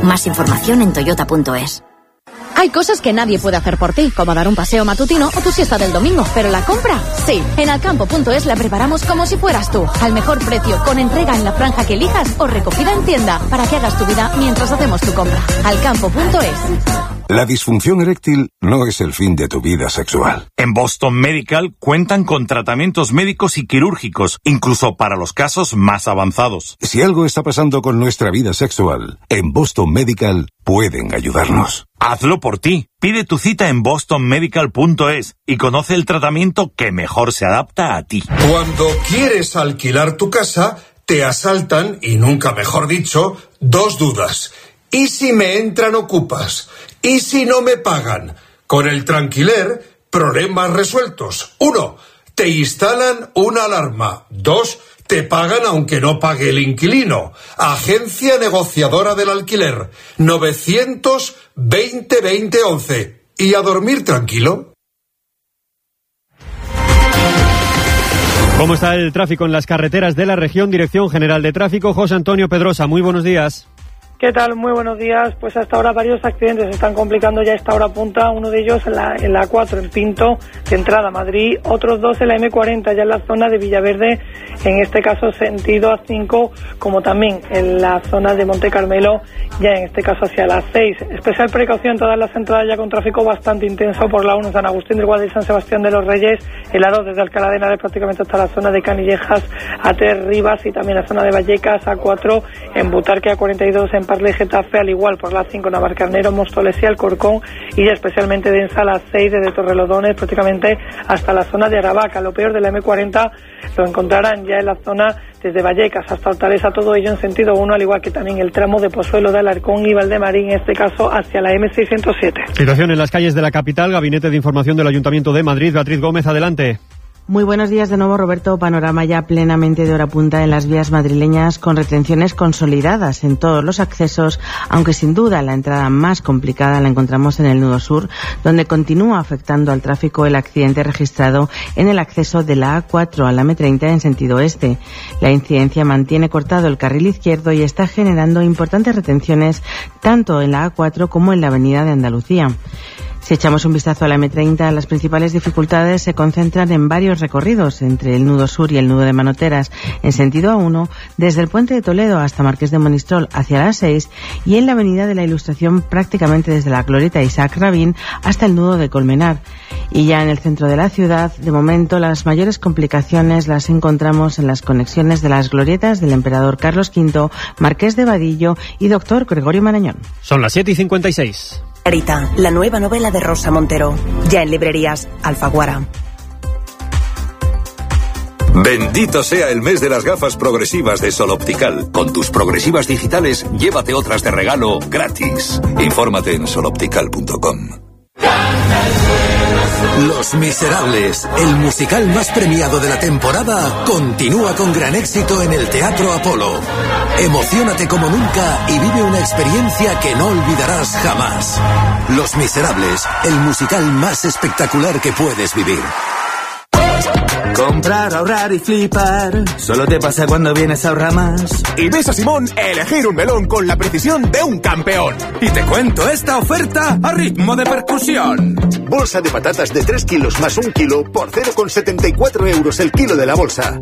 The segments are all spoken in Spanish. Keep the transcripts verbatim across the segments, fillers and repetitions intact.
Más información en toyota punto es. Hay cosas que nadie puede hacer por ti, como dar un paseo matutino o tu siesta del domingo, pero la compra, sí. En alcampo punto es la preparamos como si fueras tú, al mejor precio, con entrega en la franja que elijas o recogida en tienda, para que hagas tu vida mientras hacemos tu compra. alcampo punto es. La disfunción eréctil no es el fin de tu vida sexual. En Boston Medical cuentan con tratamientos médicos y quirúrgicos, incluso para los casos más avanzados. Si algo está pasando con nuestra vida sexual, en Boston Medical pueden ayudarnos. Hazlo por ti. Pide tu cita en boston medical punto es y conoce el tratamiento que mejor se adapta a ti. Cuando quieres alquilar tu casa, te asaltan, y nunca mejor dicho, dos dudas. ¿Y si me entran ocupas? ¿Y si no me pagan? Con el Tranquiler, problemas resueltos. Uno, te instalan una alarma. Dos, te pagan aunque no pague el inquilino. Agencia negociadora del alquiler. novecientos veinte veinte once. ¿Y a dormir tranquilo? ¿Cómo está el tráfico en las carreteras de la región? Dirección General de Tráfico, José Antonio Pedrosa. Muy buenos días. ¿Qué tal? Muy buenos días. Pues hasta ahora varios accidentes se están complicando ya a esta hora punta. Uno de ellos en la, en la A cuatro, en Pinto, de entrada a Madrid. Otros dos en la eme cuarenta, ya en la zona de Villaverde, en este caso sentido A cinco, como también en la zona de Monte Carmelo, ya en este caso hacia las seis. Especial precaución en todas las entradas ya con tráfico bastante intenso por la uno, San Agustín del Guadalete, San Sebastián de los Reyes, el A dos desde Alcalá de Henares prácticamente hasta la zona de Canillejas, A tres Rivas y también la zona de Vallecas, A cuatro en Butarque, A cuarenta y dos en Parle y Getafe, al igual por la cinco Navarcarnero, Móstoles y Alcorcón, y ya especialmente densa la seis desde Torrelodones prácticamente hasta la zona de Aravaca. Lo peor de la eme cuarenta lo encontrarán ya en la zona desde Vallecas hasta Hortaleza, todo ello en sentido uno, al igual que también el tramo de Pozuelo de Alarcón y Valdemarín, en este caso hacia la eme seiscientos siete. Situación en las calles de la capital, Gabinete de Información del Ayuntamiento de Madrid. Beatriz Gómez, adelante. Muy buenos días de nuevo, Roberto. Panorama ya plenamente de hora punta en las vías madrileñas, con retenciones consolidadas en todos los accesos, aunque sin duda la entrada más complicada la encontramos en el nudo sur, donde continúa afectando al tráfico el accidente registrado en el acceso de la A cuatro a la eme treinta en sentido este. La incidencia mantiene cortado el carril izquierdo y está generando importantes retenciones tanto en la A cuatro como en la avenida de Andalucía. Si echamos un vistazo a la eme treinta, las principales dificultades se concentran en varios recorridos entre el nudo sur y el nudo de Manoteras, en sentido A uno, desde el Puente de Toledo hasta Marqués de Monistrol hacia la A seis, y en la Avenida de la Ilustración prácticamente desde la Glorieta Isaac Rabin hasta el nudo de Colmenar. Y ya en el centro de la ciudad, de momento, las mayores complicaciones las encontramos en las conexiones de las glorietas del Emperador Carlos quinto, Marqués de Vadillo y Doctor Gregorio Marañón. Son las siete y cincuenta y seis. Rita, la nueva novela de Rosa Montero. Ya en librerías Alfaguara. Bendito sea el mes de las gafas progresivas de Sol Optical. Con tus progresivas digitales, llévate otras de regalo gratis. Infórmate en sol optical punto com. Los Miserables, el musical más premiado de la temporada, continúa con gran éxito en el Teatro Apolo. Emociónate como nunca y vive una experiencia que no olvidarás jamás. Los Miserables, el musical más espectacular que puedes vivir. Comprar, ahorrar y flipar. Solo te pasa cuando vienes a Ahorramás. Y ves a Simón elegir un melón con la precisión de un campeón. Y te cuento esta oferta a ritmo de percusión. Bolsa de patatas de tres kilos más un kilo por cero coma setenta y cuatro euros el kilo de la bolsa.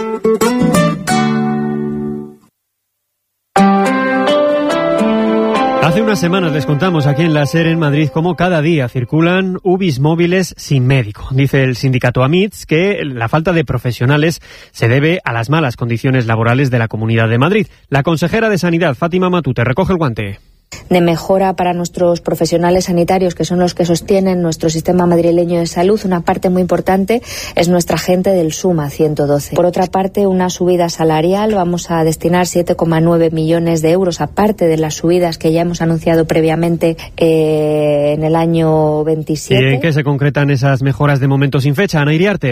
Hace unas semanas les contamos aquí en la SER en Madrid cómo cada día circulan U B Is móviles sin médico. Dice el sindicato AMITS que la falta de profesionales se debe a las malas condiciones laborales de la Comunidad de Madrid. La consejera de Sanidad, Fátima Matute, recoge el guante. De mejora para nuestros profesionales sanitarios, que son los que sostienen nuestro sistema madrileño de salud. Una parte muy importante es nuestra gente del SUMA ciento doce. Por otra parte, una subida salarial. Vamos a destinar siete coma nueve millones de euros, aparte de las subidas que ya hemos anunciado previamente eh, en el año veintisiete. ¿Y en qué se concretan esas mejoras de momento sin fecha, Ana Iriarte?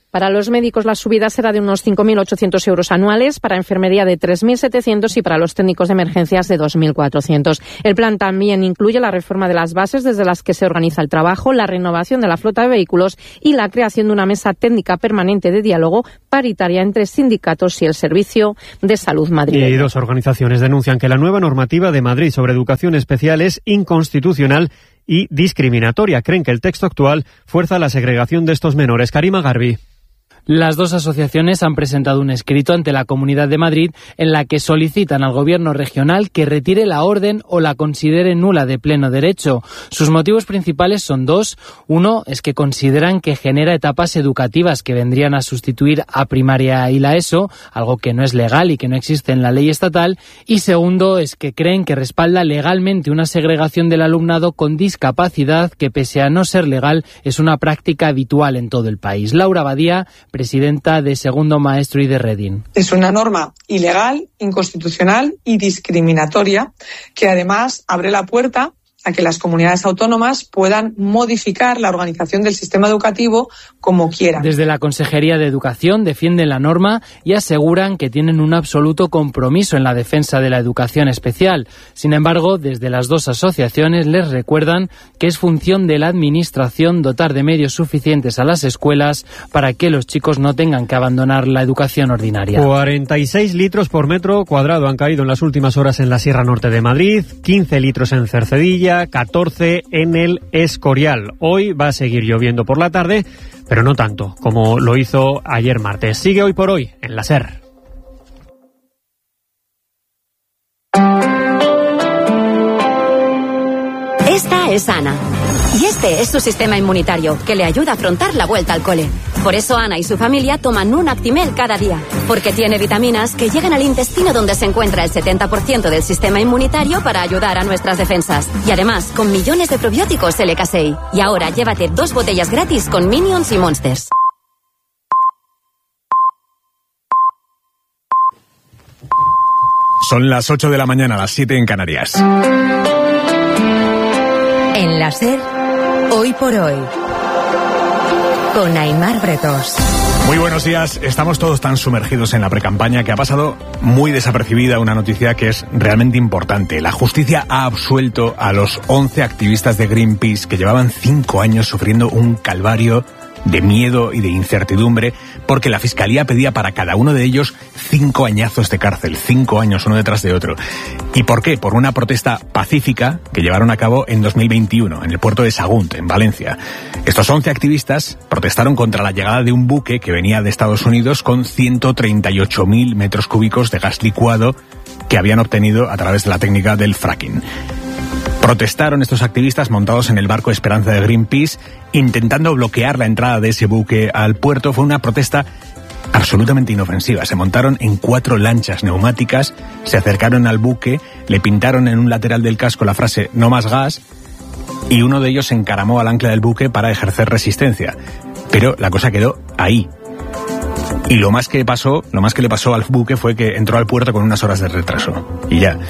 Para los médicos la subida será de unos cinco mil ochocientos euros anuales, para enfermería de tres mil setecientos y para los técnicos de emergencias de dos mil cuatrocientos. El plan también incluye la reforma de las bases desde las que se organiza el trabajo, la renovación de la flota de vehículos y la creación de una mesa técnica permanente de diálogo paritaria entre sindicatos y el Servicio de Salud madrileño. Y dos organizaciones denuncian que la nueva normativa de Madrid sobre educación especial es inconstitucional y discriminatoria. Creen que el texto actual fuerza la segregación de estos menores. Karima Garbi. Las dos asociaciones han presentado un escrito ante la Comunidad de Madrid en la que solicitan al Gobierno regional que retire la orden o la considere nula de pleno derecho. Sus motivos principales son dos. Uno es que consideran que genera etapas educativas que vendrían a sustituir a primaria y la ESO, algo que no es legal y que no existe en la ley estatal. Y segundo es que creen que respalda legalmente una segregación del alumnado con discapacidad que, pese a no ser legal, es una práctica habitual en todo el país. Laura Badía, presidenta de Segundo Maestro y de Reding. Es una norma ilegal, inconstitucional y discriminatoria que además abre la puerta a que las comunidades autónomas puedan modificar la organización del sistema educativo como quieran. Desde la Consejería de Educación defienden la norma y aseguran que tienen un absoluto compromiso en la defensa de la educación especial. Sin embargo, desde las dos asociaciones les recuerdan que es función de la Administración dotar de medios suficientes a las escuelas para que los chicos no tengan que abandonar la educación ordinaria. cuarenta y seis litros por metro cuadrado han caído en las últimas horas en la Sierra Norte de Madrid, quince litros en Cercedilla, catorce en el Escorial. Hoy va a seguir lloviendo por la tarde, pero no tanto como lo hizo ayer martes. Sigue Hoy por Hoy en la SER. Esta es Ana. Y este es su sistema inmunitario, que le ayuda a afrontar la vuelta al cole. Por eso Ana y su familia toman un Actimel cada día, porque tiene vitaminas que llegan al intestino donde se encuentra el setenta por ciento del sistema inmunitario para ayudar a nuestras defensas. Y además, con millones de probióticos L K S E I. Y ahora llévate dos botellas gratis con Minions y Monsters. Son las ocho de la mañana, las siete en Canarias. En la SER, Hoy por Hoy, con Aimar Bretos. Muy buenos días. Estamos todos tan sumergidos en la precampaña que ha pasado muy desapercibida una noticia que es realmente importante. La justicia ha absuelto a los once activistas de Greenpeace que llevaban cinco años sufriendo un calvario de miedo y de incertidumbre, porque la Fiscalía pedía para cada uno de ellos cinco añazos de cárcel, cinco años uno detrás de otro. ¿Y por qué? Por una protesta pacífica que llevaron a cabo en dos mil veintiuno, en el puerto de Sagunt, en Valencia. Estos once activistas protestaron contra la llegada de un buque que venía de Estados Unidos con ciento treinta y ocho mil metros cúbicos de gas licuado que habían obtenido a través de la técnica del fracking. Protestaron estos activistas montados en el barco Esperanza de Greenpeace, intentando bloquear la entrada de ese buque al puerto. Fue una protesta absolutamente inofensiva. Se montaron en cuatro lanchas neumáticas, se acercaron al buque, le pintaron en un lateral del casco la frase "no más gas", y uno de ellos se encaramó al ancla del buque para ejercer resistencia. Pero la cosa quedó ahí. Y lo más que pasó, lo más que le pasó al buque fue que entró al puerto con unas horas de retraso. Y ya.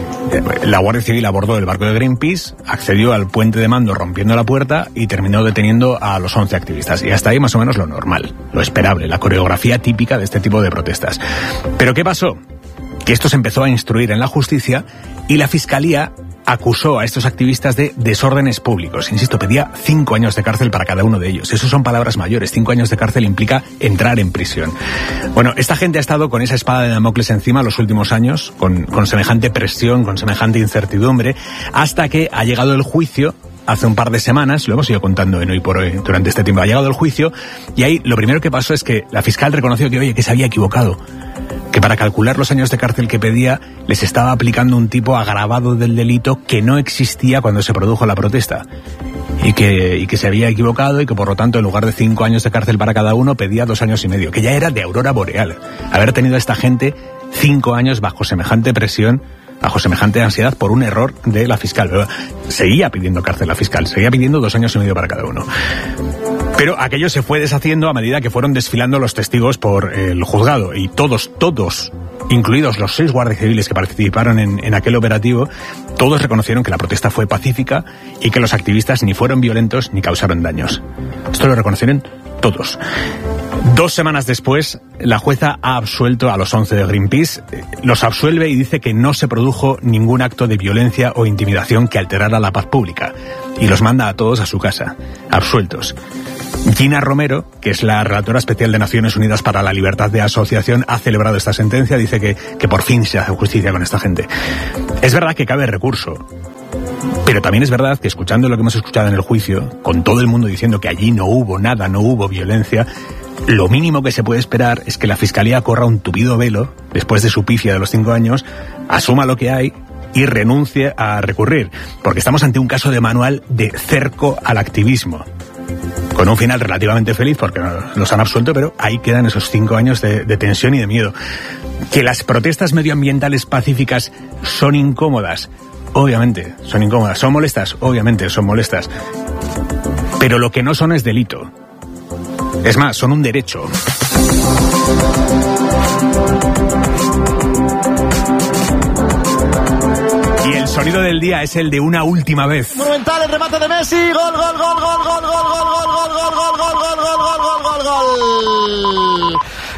La Guardia Civil abordó el barco de Greenpeace, accedió al puente de mando rompiendo la puerta y terminó deteniendo a los once activistas. Y hasta ahí más o menos lo normal, lo esperable, la coreografía típica de este tipo de protestas. ¿Pero qué pasó? Que esto se empezó a instruir en la justicia y la Fiscalía acusó a estos activistas de desórdenes públicos. Insisto, pedía cinco años de cárcel para cada uno de ellos. Eso son palabras mayores. Cinco años de cárcel implica entrar en prisión. Bueno, esta gente ha estado con esa espada de Damocles encima los últimos años, con, con semejante presión, con semejante incertidumbre, hasta que ha llegado el juicio. Hace un par de semanas, lo hemos ido contando en Hoy por Hoy durante este tiempo, ha llegado el juicio y ahí lo primero que pasó es que la fiscal reconoció que, oye, que se había equivocado, que para calcular los años de cárcel que pedía les estaba aplicando un tipo agravado del delito que no existía cuando se produjo la protesta y que, y que se había equivocado y que por lo tanto en lugar de cinco años de cárcel para cada uno pedía dos años y medio, que ya era de aurora boreal. Haber tenido a esta gente cinco años bajo semejante presión, bajo semejante ansiedad por un error de la fiscal. Pero seguía pidiendo cárcel la fiscal, seguía pidiendo dos años y medio para cada uno. Pero aquello se fue deshaciendo a medida que fueron desfilando los testigos por el juzgado. Y todos, todos, incluidos los seis guardias civiles que participaron en, en aquel operativo, todos reconocieron que la protesta fue pacífica y que los activistas ni fueron violentos ni causaron daños. Esto lo reconocieron todos. Dos semanas después, la jueza ha absuelto a los once de Greenpeace, los absuelve y dice que no se produjo ningún acto de violencia o intimidación que alterara la paz pública, y los manda a todos a su casa, absueltos. Gina Romero, que es la relatora especial de Naciones Unidas para la Libertad de Asociación, ha celebrado esta sentencia, dice que, que por fin se hace justicia con esta gente. Es verdad que cabe recurso, pero también es verdad que escuchando lo que hemos escuchado en el juicio, con todo el mundo diciendo que allí no hubo nada, no hubo violencia, lo mínimo que se puede esperar es que la Fiscalía corra un tupido velo, después de su pifia de los cinco años, asuma lo que hay y renuncie a recurrir, porque estamos ante un caso de manual de cerco al activismo, con un final relativamente feliz porque los han absuelto, pero ahí quedan esos cinco años de, de tensión y de miedo. Que las protestas medioambientales pacíficas son incómodas, obviamente son incómodas. ¿Son molestas? Obviamente son molestas. Pero lo que no son es delito. Es más, son un derecho. Y el sonido del día es el de una última vez. Monumental, el remate de Messi, gol, gol, gol, gol, gol, gol, gol, gol, gol, gol, gol, gol, gol, gol, gol, gol, gol, gol.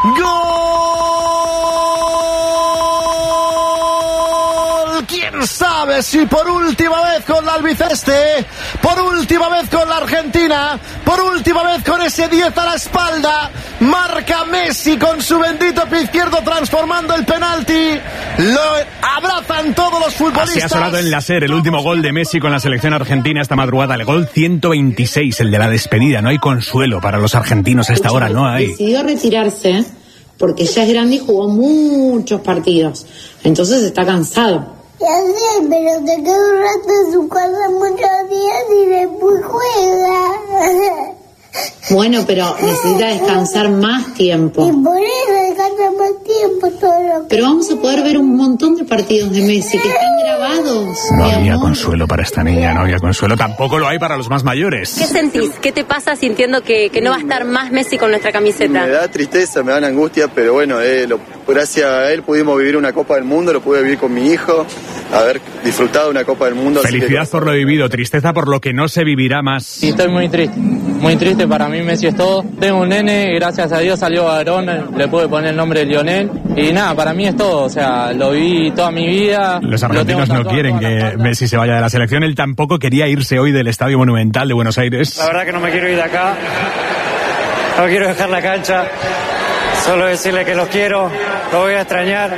¿Quién sabe si por última vez con la albiceleste, por última vez con la Argentina, por última vez con ese diez a la espalda, marca Messi con su bendito pie izquierdo transformando el penalti? Lo abrazan todos los futbolistas. Así ha sonado en la SER el último gol de Messi con la selección argentina esta madrugada, el gol ciento veintiséis, el de la despedida. No hay consuelo para los argentinos a esta hora, no hay. Decidió retirarse porque ya es grande y jugó muchos partidos, entonces está cansado. Ya sé, pero te queda un rato en su casa muchos días y después juega. Bueno, pero necesita descansar más tiempo. Y por eso descansa más tiempo todo lo que... Pero vamos a poder ver un montón de partidos de Messi que están grabados. No había amor. Consuelo para esta niña, no había consuelo. Tampoco lo hay para los más mayores. ¿Qué sentís? ¿Qué te pasa sintiendo que, que no va a estar más Messi con nuestra camiseta? Me da tristeza, me da angustia, pero bueno, eh, lo, gracias a él pudimos vivir una Copa del Mundo, lo pude vivir con mi hijo, haber disfrutado una Copa del Mundo. Felicidad que... por lo vivido, tristeza por lo que no se vivirá más. Sí, estoy muy triste, muy triste. Para mí Messi es todo. Tengo un nene, gracias a Dios salió varón, le pude poner el nombre de Lionel. Y nada, para mí es todo, o sea, lo viví toda mi vida. Los argentinos no quieren que Messi se vaya de la selección. Él tampoco quería irse hoy del Estadio Monumental de Buenos Aires. La verdad que no me quiero ir de acá, no quiero dejar la cancha, solo decirle que los quiero, los voy a extrañar.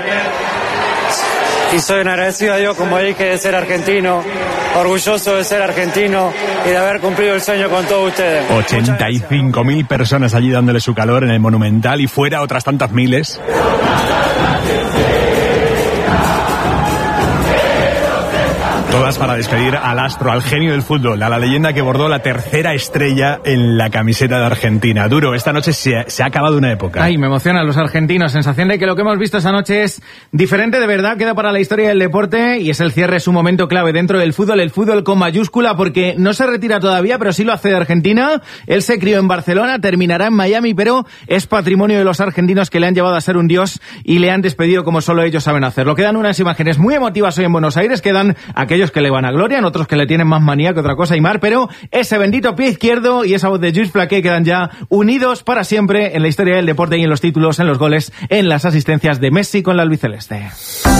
Y soy un agradecido a Dios, como dije, de ser argentino, orgulloso de ser argentino y de haber cumplido el sueño con todos ustedes. ochenta y cinco mil personas allí dándole su calor en el Monumental y fuera otras tantas miles. Todas para despedir al astro, al genio del fútbol, a la leyenda que bordó la tercera estrella en la camiseta de Argentina. Duro, esta noche se, se ha acabado una época. Ay, me emocionan los argentinos. Sensación de que lo que hemos visto esa noche es diferente de verdad, queda para la historia del deporte y es el cierre, es un momento clave dentro del fútbol, el fútbol con mayúscula, porque no se retira todavía, pero sí lo hace de Argentina. Él se crió en Barcelona, terminará en Miami, pero es patrimonio de los argentinos que le han llevado a ser un dios y le han despedido como solo ellos saben hacerlo. Quedan unas imágenes muy emotivas hoy en Buenos Aires, quedan aquellos que le van a gloria, otros que le tienen más manía que otra cosa y mar, pero ese bendito pie izquierdo y esa voz de Lluís Flaqué quedan ya unidos para siempre en la historia del deporte y en los títulos, en los goles, en las asistencias de Messi con la albiceleste.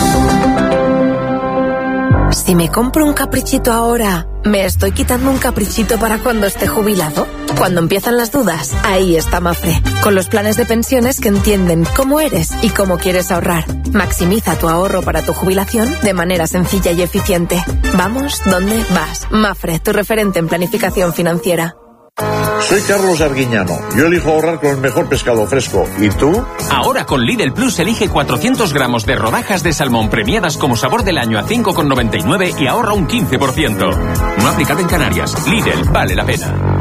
Si me compro un caprichito ahora, ¿me estoy quitando un caprichito para cuando esté jubilado? Cuando empiezan las dudas, ahí está Mafre, con los planes de pensiones que entienden cómo eres y cómo quieres ahorrar. Maximiza tu ahorro para tu jubilación de manera sencilla y eficiente. Vamos, ¿dónde vas? Mafre, tu referente en planificación financiera. Soy Carlos Arguiñano. Yo elijo ahorrar con el mejor pescado fresco. ¿Y tú? Ahora con Lidl Plus elige cuatrocientos gramos de rodajas de salmón premiadas como sabor del año a cinco con noventa y nueve y ahorra un quince por ciento. No aplicado en Canarias. Lidl, vale la pena.